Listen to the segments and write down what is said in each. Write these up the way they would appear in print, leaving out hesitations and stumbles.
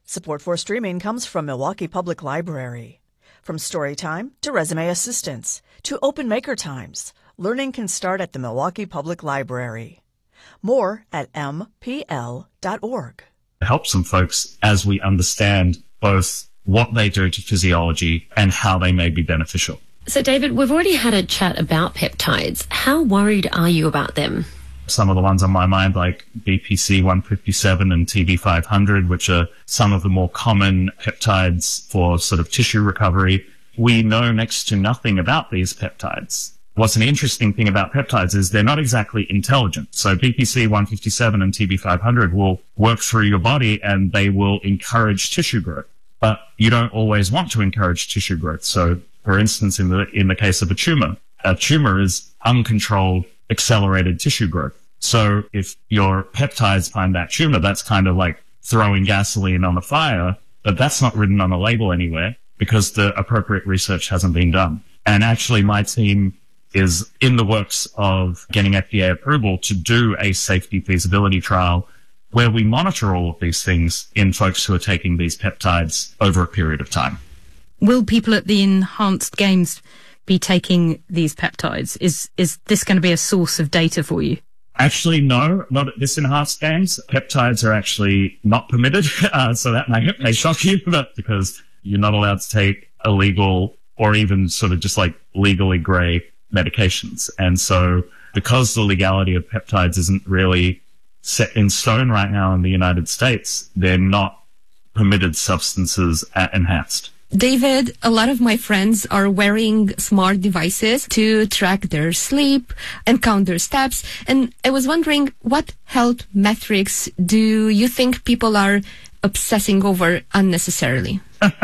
Support for streaming comes from Milwaukee Public Library. From Storytime to Resume Assistance to Open Maker Times, learning can start at the Milwaukee Public Library. More at mpl.org. Help some folks as we understand both what they do to physiology and how they may be beneficial. So, David, we've already had a chat about peptides. How worried are you about them? Some of the ones on my mind, like BPC 157 and TB500, which are some of the more common peptides for sort of tissue recovery. We know next to nothing about these peptides. What's an interesting thing about peptides is they're not exactly intelligent. So BPC 157 and TB500 will work through your body and they will encourage tissue growth. But you don't always want to encourage tissue growth. So, for instance, in the case of a tumor is uncontrolled accelerated tissue growth. So if your peptides find that tumor, that's kind of like throwing gasoline on the fire, but that's not written on a label anywhere because the appropriate research hasn't been done. And actually my team is in the works of getting FDA approval to do a safety feasibility trial where we monitor all of these things in folks who are taking these peptides over a period of time. Will people at the Enhanced Games be taking these peptides? Is this going to be a source of data for you? Actually, no, not at this Enhanced Games. Peptides are actually not permitted. So that may shock you, but because you're not allowed to take illegal or even sort of just like legally grey medications. And so because the legality of peptides isn't really set in stone right now in the United States, they're not permitted substances at Enhanced. David, a lot of my friends are wearing smart devices to track their sleep and count their steps. And I was wondering, what health metrics do you think people are obsessing over unnecessarily?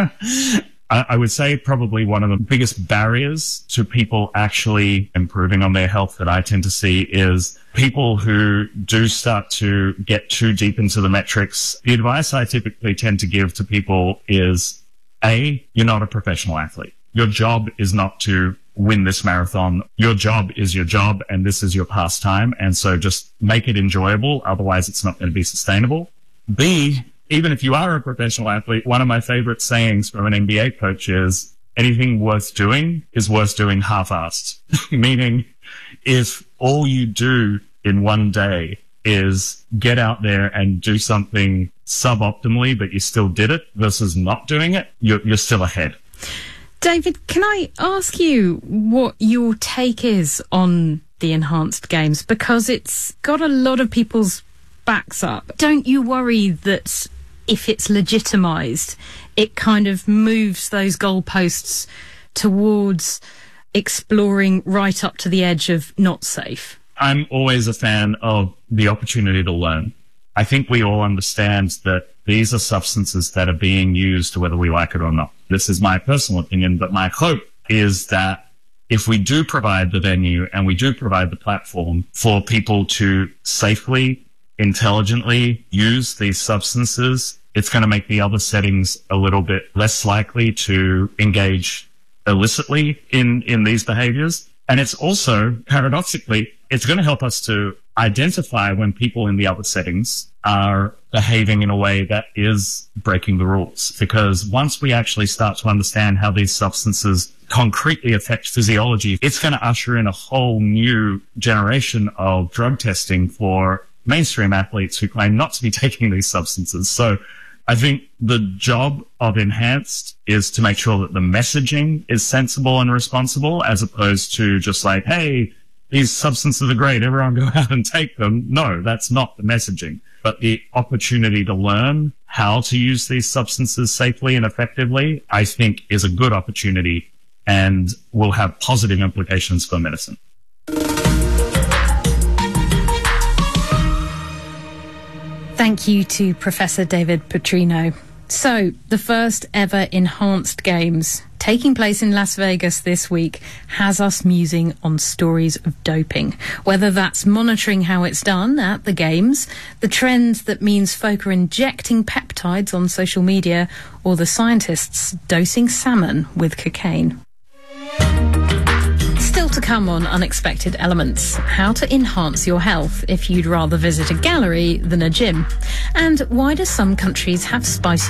I would say probably one of the biggest barriers to people actually improving on their health that I tend to see is people who do start to get too deep into the metrics. The advice I typically tend to give to people is, A, you're not a professional athlete. Your job is not to win this marathon. Your job is your job, and this is your pastime. And so just make it enjoyable. Otherwise, it's not going to be sustainable. B, even if you are a professional athlete, one of my favorite sayings from an NBA coach is anything worth doing is worth doing half-assed. Meaning if all you do in one day is get out there and do something suboptimally, but you still did it versus not doing it, you're still ahead. David, can I ask you what your take is on the Enhanced Games? Because it's got a lot of people's backs up. Don't you worry that if it's legitimised, it kind of moves those goalposts towards exploring right up to the edge of not safe? I'm always a fan of the opportunity to learn. I think we all understand that these are substances that are being used whether we like it or not. This is my personal opinion, but my hope is that if we do provide the venue and we do provide the platform for people to safely, intelligently use these substances, it's going to make the other settings a little bit less likely to engage illicitly in these behaviors. And it's also, paradoxically, it's going to help us to identify when people in the other settings are behaving in a way that is breaking the rules. Because once we actually start to understand how these substances concretely affect physiology, it's going to usher in a whole new generation of drug testing for mainstream athletes who claim not to be taking these substances. So I think the job of Enhanced is to make sure that the messaging is sensible and responsible, as opposed to just like, hey, these substances are great, everyone go out and take them. No, that's not the messaging. But the opportunity to learn how to use these substances safely and effectively, I think, is a good opportunity and will have positive implications for medicine. Thank you to Professor David Petrino. So, the first ever Enhanced Games, taking place in Las Vegas this week, has us musing on stories of doping. Whether that's monitoring how it's done at the Games, the trend that means folk are injecting peptides on social media, or the scientists dosing salmon with cocaine. Still to come on Unexpected Elements, how to enhance your health if you'd rather visit a gallery than a gym, and why do some countries have spicy